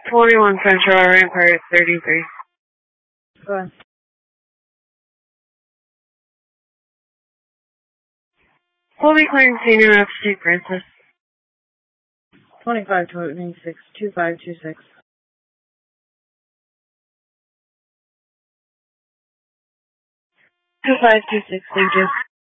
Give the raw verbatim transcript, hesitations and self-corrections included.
twenty-one Central, our inquiry is thirty-three. Go ahead. Colby Clarence Senior, Upstate Francis. twenty-five twenty-six, two five two six. two five two six, thank you.